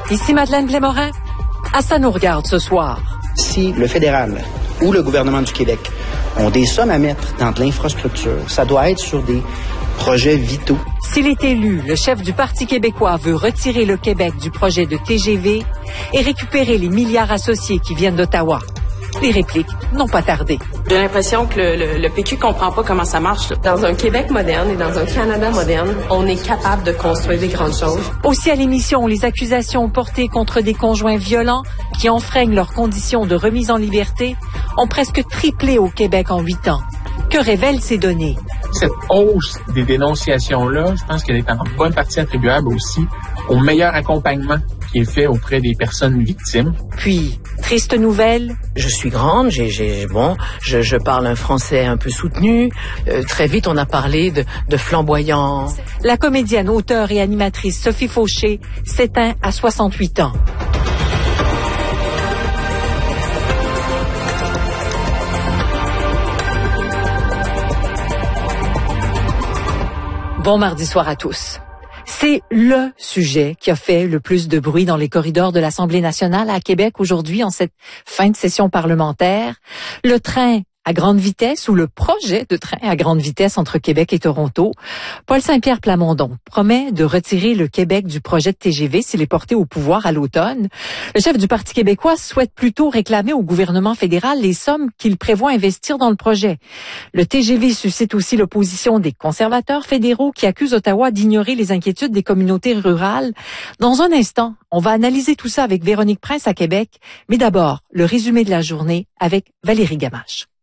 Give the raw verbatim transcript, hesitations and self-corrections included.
Ici Madeleine Blais-Morin. À ça nous regarde ce soir. Si le fédéral ou le gouvernement du Québec ont des sommes à mettre dans de l'infrastructure, ça doit être sur des projets vitaux. S'il est élu, le chef du Parti québécois veut retirer le Québec du projet de T G V et récupérer les milliards associés qui viennent d'Ottawa. Les répliques n'ont pas tardé. J'ai l'impression que le, le, le P Q comprend pas comment ça marche. Dans un Québec moderne et dans un Canada moderne, on est capable de construire des grandes choses. Aussi à l'émission, les accusations portées contre des conjoints violents qui enfreignent leurs conditions de remise en liberté ont presque triplé au Québec en huit ans. Que révèlent ces données? Cette hausse des dénonciations-là, je pense qu'elle est en bonne partie attribuable aussi au meilleur accompagnement qui est fait auprès des personnes victimes. Puis, triste nouvelle. Je suis grande, j'ai, j'ai bon, je, je parle un français un peu soutenu. Euh, très vite, on a parlé de, de flamboyant. La comédienne, auteure et animatrice Sophie Fauché s'éteint à soixante-huit ans. Bon mardi soir à tous. C'est le sujet qui a fait le plus de bruit dans les corridors de l'Assemblée nationale à Québec aujourd'hui en cette fin de session parlementaire. Le train à grande vitesse ou le projet de train à grande vitesse entre Québec et Toronto. Paul Saint-Pierre Plamondon promet de retirer le Québec du projet de T G V s'il est porté au pouvoir à l'automne. Le chef du Parti québécois souhaite plutôt réclamer au gouvernement fédéral les sommes qu'il prévoit investir dans le projet. Le T G V suscite aussi l'opposition des conservateurs fédéraux qui accusent Ottawa d'ignorer les inquiétudes des communautés rurales. Dans un instant, on va analyser tout ça avec Véronique Prince à Québec, mais d'abord, le résumé de la journée avec Valérie Gamache.